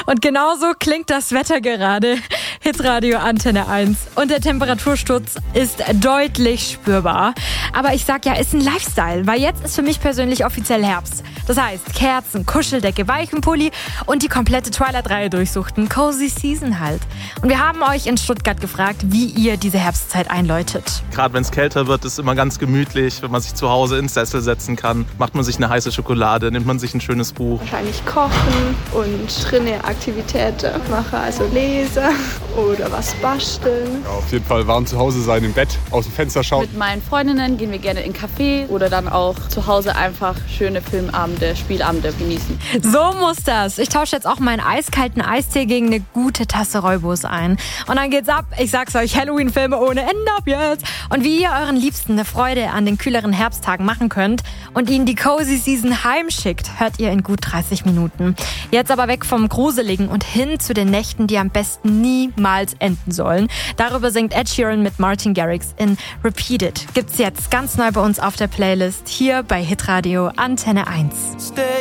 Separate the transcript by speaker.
Speaker 1: Und genauso klingt das Wetter gerade. Hitradio Antenne 1. Und der Temperatursturz ist deutlich spürbar. Aber ich sag ja, ist ein Lifestyle, weil jetzt ist für mich persönlich offiziell Herbst. Das heißt, Kerzen, Kuscheldecke, weichen Pulli und die komplette Twilight-Reihe durchsuchten. Cozy Season halt. Und wir haben euch in Stuttgart gefragt, wie ihr diese Herbstzeit einläutet.
Speaker 2: Gerade wenn es kälter wird, ist es immer ganz gemütlich, wenn man sich zu Hause ins Sessel setzen kann. Macht man sich eine heiße Schokolade, nimmt man sich ein schönes Buch.
Speaker 3: Wahrscheinlich kochen und drinnen Aktivitäten machen, also lesen oder was basteln.
Speaker 4: Ja, auf jeden Fall warm zu Hause sein, im Bett, aus dem Fenster schauen.
Speaker 5: Mit meinen Freundinnen gehen wir gerne in einen Café oder dann auch zu Hause einfach schöne Filmabende, Spielabende genießen.
Speaker 1: So muss das. Ich tausche jetzt auch meinen eiskalten Eistee gegen eine gute Tasse Rooibos ein. Und dann geht's ab. Ich sag's euch, Halloween-Filme ohne Ende ab jetzt. Und wie ihr euren Liebsten eine Freude an den kühleren Herbsttagen machen könnt und ihnen die Cozy Season heimschickt, hört ihr in gut 30 Minuten. Jetzt aber weg vom Gruseligen und hin zu den Nächten, die am besten niemals enden sollen. Darüber singt Ed Sheeran mit Martin Garrix in Repeated. Gibt's jetzt ganz neu bei uns auf der Playlist hier bei Hitradio Antenne 1.